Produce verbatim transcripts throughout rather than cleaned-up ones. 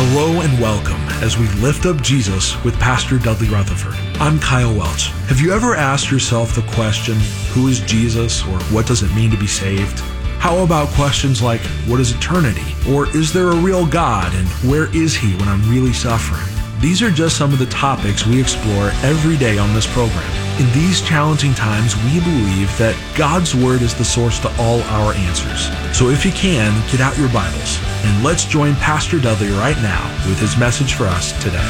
Hello and welcome as we lift up Jesus with Pastor Dudley Rutherford. I'm Kyle Welch. Have you ever asked yourself the question, who is Jesus, or what does it mean to be saved? How about questions like, what is eternity? Or is there a real God, and where is He when I'm really suffering? These are just some of the topics we explore every day on this program. In these challenging times, we believe that God's Word is the source to all our answers. So if you can, get out your Bibles, and let's join Pastor Dudley right now with his message for us today.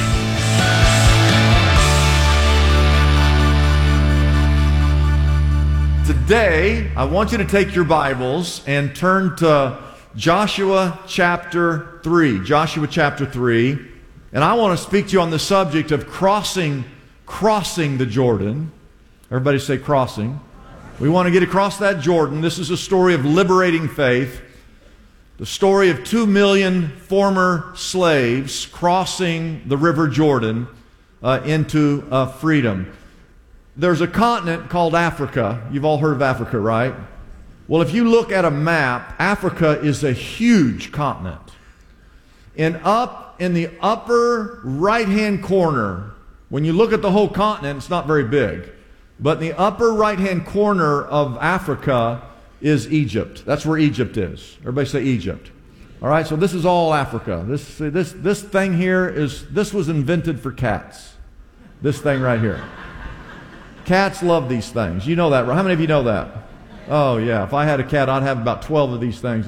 Today, I want you to take your Bibles and turn to Joshua chapter three. Joshua chapter three. And I want to speak to you on the subject of crossing, crossing the Jordan. Everybody say crossing. We want to get across that Jordan. This is a story of liberating faith. The story of two million former slaves crossing the River Jordan uh, into uh, freedom. There's a continent called Africa. You've all heard of Africa, right? Well, if you look at a map, Africa is a huge continent. And up in the upper right-hand corner, when you look at the whole continent, it's not very big. But in the upper right-hand corner of Africa is Egypt. That's where Egypt is. Everybody say Egypt. All right, so this is all Africa. This, this, this thing here is, this was invented for cats. This thing right here. Cats love these things. You know that, right? How many of you know that? Oh, yeah. If I had a cat, I'd have about twelve of these things.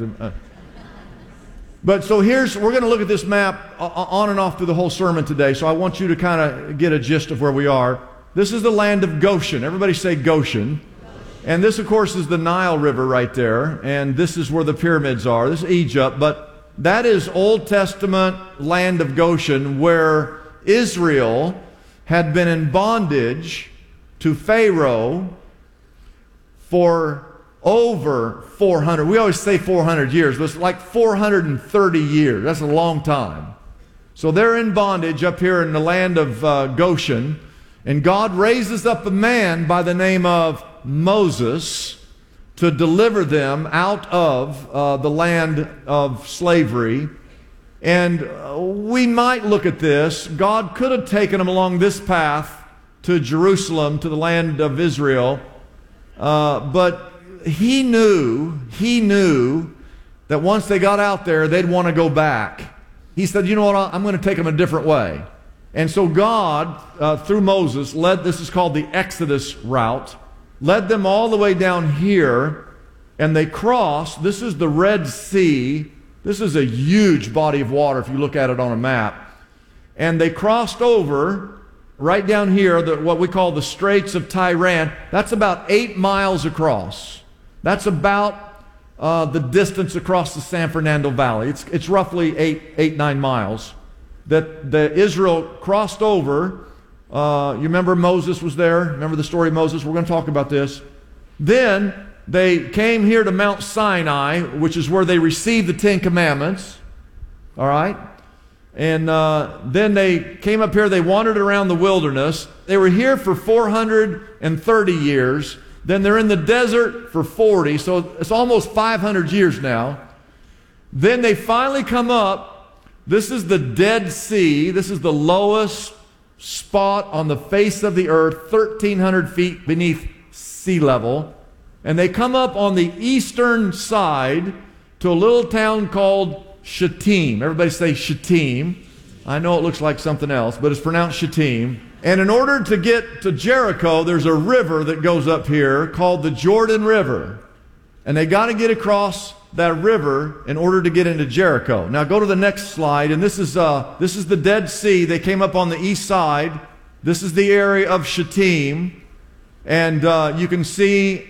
But so here's, we're going to look at this map on and off through the whole sermon today. So I want you to kind of get a gist of where we are. This is the land of Goshen. Everybody say Goshen. And this, of course, is the Nile River right there. And this is where the pyramids are. This is Egypt. But that is Old Testament land of Goshen, where Israel had been in bondage to Pharaoh for over four hundred. We always say four hundred years, but it's like four hundred thirty years. That's a long time. So they're in bondage up here in the land of uh, Goshen. And God raises up a man by the name of Moses to deliver them out of uh, the land of slavery. And uh, we might look at this. God could have taken them along this path to Jerusalem, to the land of Israel. Uh, but he knew, he knew that once they got out there, they'd want to go back. He said, you know what, I'm going to take them a different way. And so God, uh, through Moses, led, this is called the Exodus route, led them all the way down here, and they crossed. This is the Red Sea. This is a huge body of water if you look at it on a map. And they crossed over right down here, the, what we call the Straits of Tyran. That's about eight miles across. That's about uh, the distance across the San Fernando Valley. It's, it's roughly eight, eight, nine miles. That the Israel crossed over. Uh, you remember Moses was there? Remember the story of Moses? We're going to talk about this. Then they came here to Mount Sinai, which is where they received the Ten Commandments. All right? And uh, then they came up here. They wandered around the wilderness. They were here for four hundred thirty years. Then they're in the desert for forty. So it's almost five hundred years now. Then they finally come up. This is the Dead Sea. This is the lowest spot on the face of the earth, thirteen hundred feet beneath sea level. And they come up on the eastern side to a little town called Shittim. Everybody say Shittim. I know it looks like something else, but it's pronounced Shittim. And in order to get to Jericho, there's a river that goes up here called the Jordan River. And they got to get across that river in order to get into Jericho. Now go to the next slide, and this is uh, this is the Dead Sea. They came up on the east side. This is the area of Shittim, and uh, you can see